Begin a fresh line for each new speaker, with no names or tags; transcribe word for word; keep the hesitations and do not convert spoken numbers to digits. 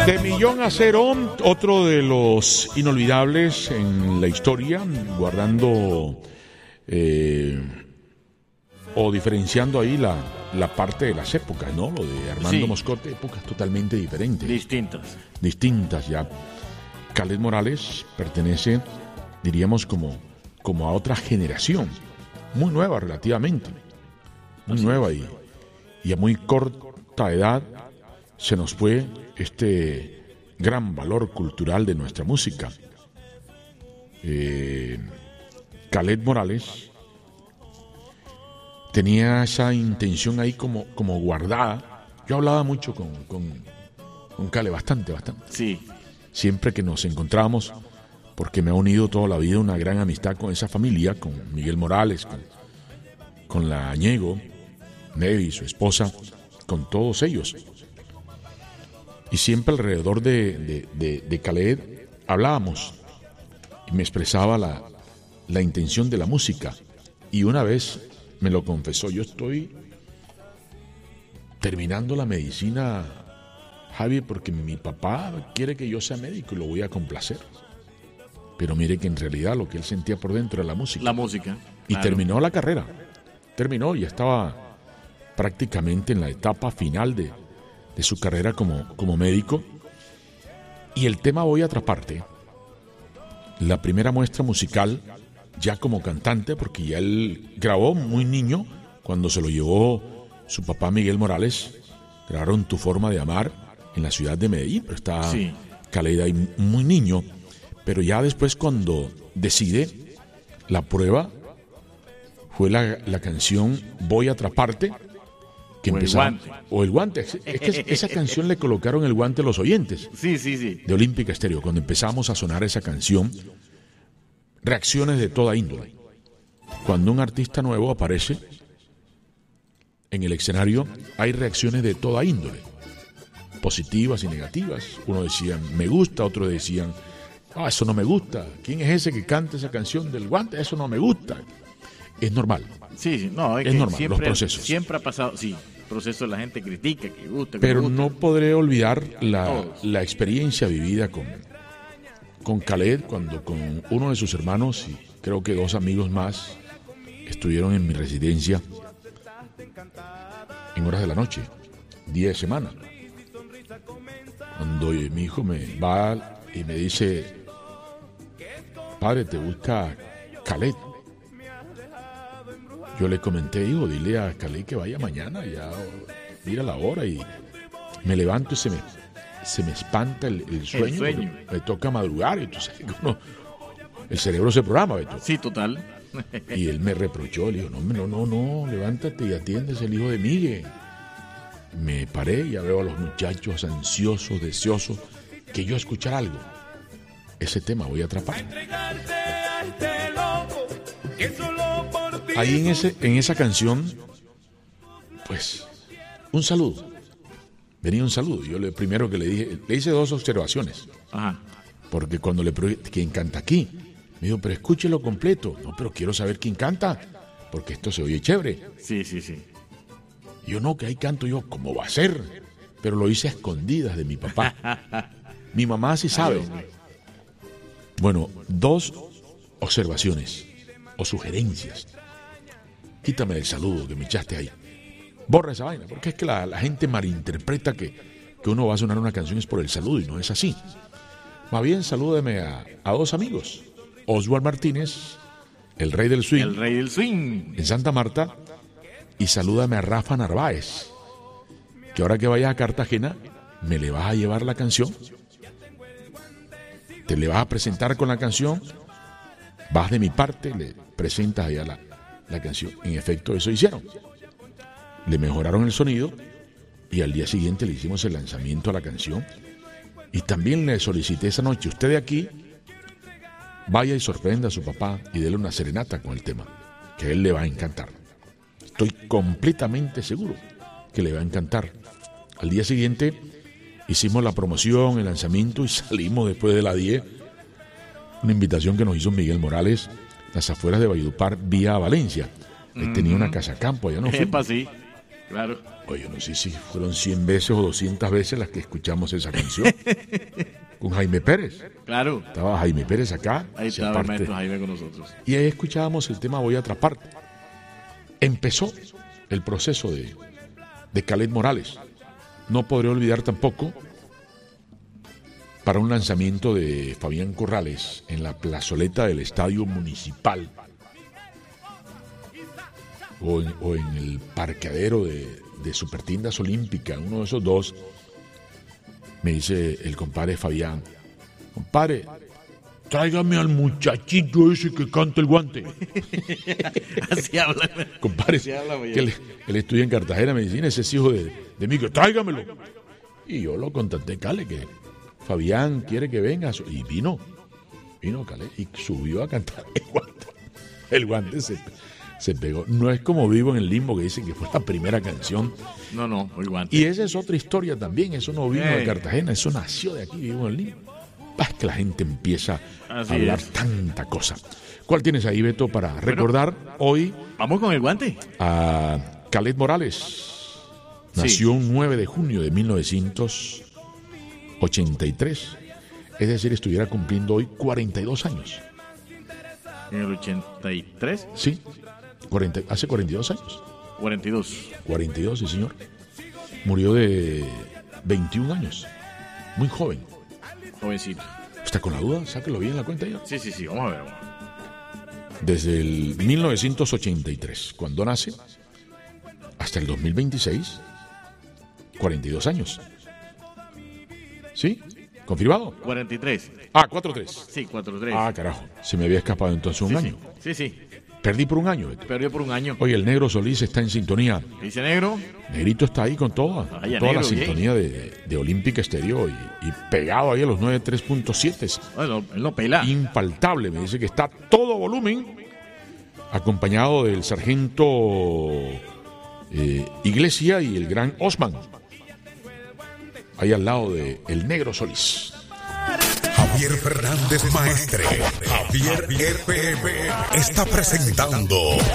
De millón a cero, otro de los inolvidables en la historia, guardando eh, o diferenciando ahí la, la parte de las épocas, ¿no? Lo de Armando
Sí.
Moscote, épocas totalmente diferentes.
Distintas.
Distintas ya. Khaled Morales pertenece, diríamos, como, como a otra generación, muy nueva relativamente, muy
Así
nueva y, y a muy corta edad se nos fue este gran valor cultural de nuestra música. Eh, Khaled Morales tenía esa intención ahí como, como guardada. Yo hablaba mucho con, con, con Khaled, bastante, bastante.
Sí.
Siempre que nos encontrábamos, porque me ha unido toda la vida una gran amistad con esa familia, con Miguel Morales, con, con la Añego, Nevi, su esposa, con todos ellos. Y siempre alrededor de, de, de, de Khaled hablábamos y me expresaba la, la intención de la música. Y una vez me lo confesó, yo estoy terminando la medicina, Javi, porque mi papá quiere que yo sea médico y lo voy a complacer. Pero mire que en realidad lo que él sentía por dentro era la música.
La música.
Y
claro.
terminó la carrera. Terminó y estaba prácticamente en la etapa final de, de su carrera como, como médico. Y el tema Voy a Atraparte, la primera muestra musical ya como cantante, porque ya él grabó muy niño, cuando se lo llevó su papá Miguel Morales, grabaron Tu Forma de Amar en la ciudad de Medellín, pero estaba
Sí.
Khaled ahí muy niño. Pero ya después, cuando decide, la prueba fue la, la canción Voy a Atraparte, que
O El
empezaba,
Guante.
o El Guante. Es que esa canción le colocaron el guante a los oyentes
Sí, sí, sí.
de Olímpica Estéreo. Cuando empezamos a sonar esa canción, reacciones de toda índole. Cuando un artista nuevo aparece en el escenario, hay reacciones de toda índole, positivas y negativas. Uno decía, me gusta, otros decían, ah, eso no me gusta. ¿Quién es ese que canta esa canción del guante? Eso no me gusta. Es normal.
Sí, sí. No, es,
Es
que
normal,
siempre,
los procesos.
Siempre ha pasado, sí. Proceso la gente critica, que gusta, que
Pero
no gusta.
no podré olvidar la,
Todos.
la experiencia vivida con, con Khaled, cuando con uno de sus hermanos y creo que dos amigos más estuvieron en mi residencia en horas de la noche, día de semana. Cuando mi hijo me va y me dice, padre, ¿te gusta Khaled? Yo le comenté, hijo, dile a Khaled que vaya mañana, ya mira la hora, y me levanto y se me, se me espanta el, el sueño,
sueño.
porque me toca madrugar, entonces uno, el cerebro se programa, Beto.
Sí, total.
Y él me reprochó, le dijo, no, no, no, no, levántate y atiendes el hijo de Miguel. Me paré y ya veo a los muchachos ansiosos, deseosos, que yo escuchara algo. Ese tema Voy a Atrapar. Ahí en, ese, en esa canción, pues, un saludo. Venía un saludo. Yo le primero que le dije, le hice dos observaciones.
Ajá.
Porque cuando le pregunté, ¿quién canta aquí? Me dijo, pero escúchelo completo. No, pero quiero saber quién canta, porque esto se oye chévere.
Sí, sí, sí.
Yo no, que ahí canto yo, ¿cómo va a ser? Pero lo hice a escondidas de mi papá. Mi mamá sí sabe. Bueno, dos observaciones o sugerencias. Quítame el saludo que me echaste ahí. Borra esa vaina, porque es que la, la gente malinterpreta que, que uno va a sonar una canción es por el saludo, y no es así. Más bien, salúdeme a, a dos amigos. Oswald Martínez, el rey del swing,
El rey del swing.
en Santa Marta, y salúdame a Rafa Narváez, que ahora que vayas a Cartagena, me le vas a llevar la canción, te le vas a presentar con la canción, vas de mi parte, le presentas allá la, la canción. En efecto, eso hicieron. Le mejoraron el sonido y al día siguiente le hicimos el lanzamiento a la canción. Y también le solicité esa noche, usted de aquí, vaya y sorprenda a su papá y déle una serenata con el tema, que a él le va a encantar. Estoy completamente seguro que le va a encantar. Al día siguiente hicimos la promoción, el lanzamiento, y salimos después de la diez. Una invitación que nos hizo Miguel Morales, las afueras de Valledupar, vía Valencia. Él tenía una casa campo, allá no fuimos.
Epa, sí. Claro.
Oye, yo no sé si fueron cien veces o doscientas veces las que escuchamos esa canción. Con Jaime Pérez.
Claro.
Estaba Jaime Pérez acá.
Ahí estaba parte, el maestro Jaime con nosotros.
Y ahí escuchábamos el tema Voy a atraparte. Empezó el proceso de, de Caled Morales. No podré olvidar tampoco para un lanzamiento de Fabián Corrales en la plazoleta del Estadio Municipal o en, o en el parqueadero de, de Supertiendas Olímpica, uno de esos dos. Me dice el compadre Fabián: compadre, tráigame al muchachito ese que canta el guante.
Así habla.
Compadre,
Así habla,
que él, él estudia en Cartagena, medicina, ese es hijo de, de mí, que tráigamelo. Y yo lo contacté, Cale, que Fabián quiere que venga. Y vino, vino Cale, y subió a cantar el guante. El guante se, se pegó. No es como Vivo en el Limbo, que dicen que fue la primera canción.
No, no, el guante.
Y esa es otra historia también. Eso no vino
Hey.
de Cartagena, eso nació de aquí, Vivo en el Limbo. Es que la gente empieza
Así
a hablar
es.
tanta cosa. ¿Cuál tienes ahí, Beto, para bueno, recordar hoy
Vamos con el guante.
a Caled Morales? Nació un sí. nueve de junio de mil novecientos ochenta y tres. Es decir, estuviera cumpliendo hoy cuarenta y dos años.
¿En el ochenta y tres?
Sí, cuarenta, hace cuarenta y dos años.
cuarenta y dos.
cuarenta y dos, sí, señor. Murió de veintiún años. Muy joven.
Jovencito.
¿Está con la duda? Sáquelo bien en la cuenta ya.
Sí, sí, sí, vamos a ver. Vamos.
Desde el mil novecientos ochenta y tres, cuando nace, hasta el dos mil veintiséis, cuarenta y dos años. ¿Sí? ¿Confirmado?
cuarenta y tres.
Ah, cuarenta y tres.
Sí, cuarenta y tres.
Ah, carajo. Se me había escapado entonces un
sí,
año.
Sí, sí. sí.
Perdí por un año. Beto.
Perdió por un año.
Oye, el Negro Solís está en sintonía.
¿Qué dice Negro?
Negrito está ahí con toda,
Ah,
con
ya,
toda
Negro,
la
bien.
sintonía de, de Olímpica Estéreo y, y pegado ahí a los noventa y tres punto siete.
Bueno, él no pela.
Infaltable, me dice que está a todo volumen, acompañado del sargento eh, Iglesia y el gran Osman, ahí al lado de el Negro Solís.
Javier Fernández Maestre, Javier R P M, está presentando